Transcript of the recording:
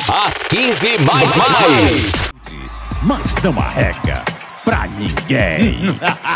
Às 15 mais. Mas não arrega pra ninguém.